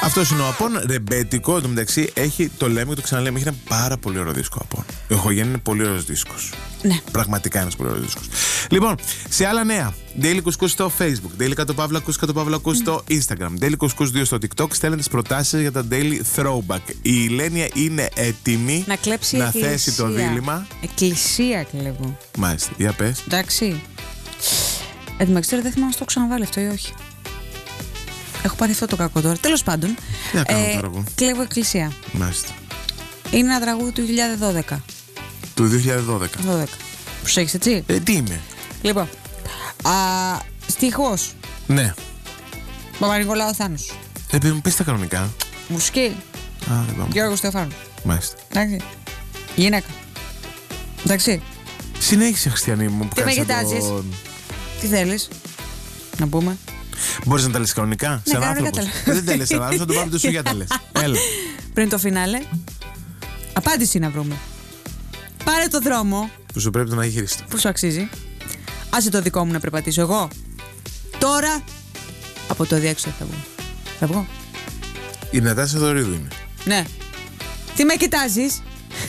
Αυτός είναι ο Απών, ρεμπέτικο. Εν τω μεταξύ το λέμε και το ξαναλέμε, έχει ένα πάρα πολύ ωραίο δίσκο Απών. Ο Εχογέννη είναι πολύ ωραίος δίσκος. Ναι. Πραγματικά ένας πολύ ωραίος δίσκος. Λοιπόν, σε άλλα νέα. Daily Couscous στο Facebook, Daily _Couscous στο Instagram, Daily Couscous 2 στο TikTok. Στέλνετε τις προτάσεις για τα Daily Throwback. Η Ηλένια είναι έτοιμη να κλέψει να θέσει το δίλημμα. Εκκλησία κλέβω. Μάλιστα, για πες. Εντάξει. Εν τω μεταξύ δεν θυμάμαι αν το ξαναβάλει αυτό ή όχι. Έχω πάθει αυτό το κακό τώρα. Τέλος πάντων. Τι να κάνω τώρα εγώ. Κλέβω εκκλησία. Μάλιστα. Είναι ένα τραγούδι του 2012. Του 2012. 12. Προσέχεις, έτσι. Τι είμαι. Λοιπόν. Στίχος. Ναι. Παπα-Νικολάου Θάνος. Επειδή μου πεις τα κανονικά. Μουσική. Δεν πάμε. Γιώργος Στεφάνου. Μάλιστα. Εντάξει. Γυναίκα. Εντάξει. Συνέχισε, Χριστιανή μου. Τι με κοιτάζεις. Τι θέλεις να πούμε. Μπορείς να τα λες κανονικά. Ναι, σαν άνθρωπος. Δεν τα λες σαν άνθρωπος, θα το πάμε το σου για τα λες. Έλα. Πριν το φινάλε, απάντηση να βρούμε. Πάρε το δρόμο Που σου πρέπει να έχει χειριστεί. που σου αξίζει. Άσε το δικό μου να περπατήσω εγώ. Τώρα από το διέξοδο θα βγω. Θα βγω. Η Νατάσα Θεοδωρίδου είναι. Ναι. Τι με κοιτάζεις.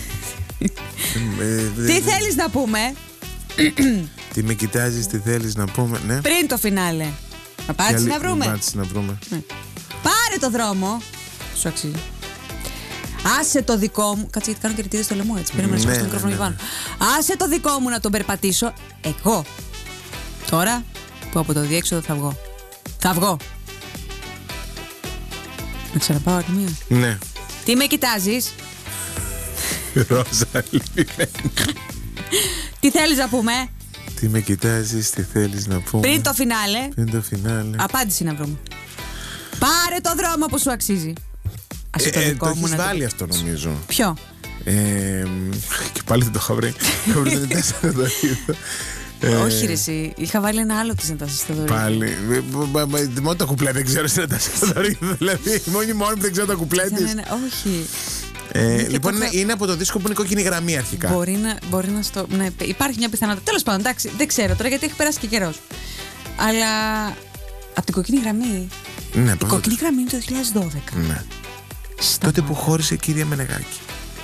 Τι θέλεις να πούμε. Τι με κοιτάζεις, τι θέλεις να πούμε. Ναι. Πριν το φινάλε. Απάντηση να βρούμε. Απάντηση να βρούμε. Ναι. Πάρε το δρόμο. Σου αξίζει. Άσε το δικό μου. Κάτσε γιατί κάνω και ρητίδες στο λαιμό, έτσι. Πήραμε να σηκώσει το μικρόφωνο πάνω. Άσε το δικό μου να τον περπατήσω. Εγώ. Τώρα που από το διέξοδο θα βγω. Θα βγω. Να ξαναπάω άλλη μία. Ναι. Τι με κοιτάζεις. Ροζαλή. Τι θέλεις να πούμε. Τι με κοιτάζεις, τι θέλεις να πούμε. Πριν το φινάλε. Πριν το φινάλε. Απάντηση να βρούμε. Πάρε το δρόμο που σου αξίζει. Άσε το δικό το μου έχεις να βάλει αυτό νομίζω. Ποιο. Και πάλι δεν το είχα βρει. Είχα βρει την Νατάσα Θεοδωρίδου. Όχι ρε εσύ, είχα βάλει ένα άλλο της Νατάσας Θεοδωρίδου. Πάλι. Μόνο τα κουπλέ δεν ξέρω στην Νατάσα Θεοδωρίδου. Δηλαδή, μόνη που δεν ξέρω τα κουπλέ της. Όχι. Λοιπόν, είναι από το δίσκο που είναι κόκκινη γραμμή αρχικά. Μπορεί να στο. Ναι, υπάρχει μια πιθανότητα. Τέλος πάντων, εντάξει, δεν ξέρω τώρα γιατί έχει περάσει και καιρός. Αλλά. Από την κόκκινη γραμμή. Ναι, η κόκκινη γραμμή είναι το 2012. Ναι. Τότε που χώρισε η κυρία Μενεγάκη.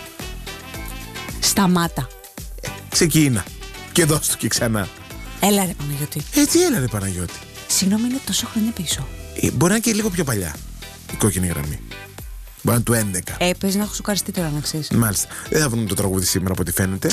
Σταμάτα. Ξεκίνα. Και δώσ' του και ξανά. Έλα ρε Παναγιώτη. Έτσι έλα ρε Παναγιώτη. Συγγνώμη, είναι τόσο χρόνια πίσω. Μπορεί να είναι και λίγο πιο παλιά η κόκκινη γραμμή. Μπορεί να είναι του 11. Παίζει να έχω σοκαριστεί τώρα, να ξέρεις. Μάλιστα. Δεν θα βρούμε το τραγούδι σήμερα από ό,τι φαίνεται.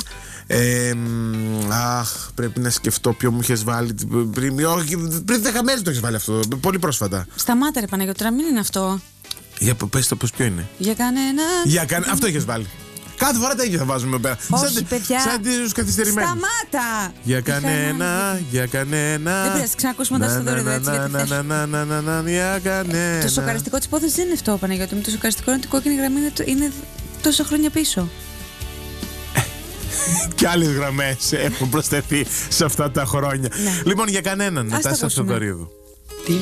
Πρέπει να σκεφτώ ποιο μου είχες βάλει πριν. Όχι, πριν 10 μέρες το έχεις βάλει αυτό. Πολύ πρόσφατα. Σταμάτα ρε Παναγιώτη, τώρα μην είναι αυτό. Για πες το πώς ποιο είναι. Για κανένα. Αυτό είχες βάλει. Κάθε φορά τα ίδια θα βάζουμε πέρα. Όχι, παιδιά. Σαν τους καθυστερημένους. Σταμάτα! Για κανένα, για κανένα. Δεν πειράζει, ξανακούσουμε τα Θεοδωρίδου έτσι. Για κανένα. Το σοκαριστικό της υπόθεσης δεν είναι αυτό, Παναγιώτη. Το σοκαριστικό είναι ότι η κόκκινη γραμμή είναι τόσα χρόνια πίσω. Και άλλες γραμμές έχουν προσθεθεί σε αυτά τα χρόνια. Λοιπόν, για κανέναν. Νατάσα Θεοδωρίδου.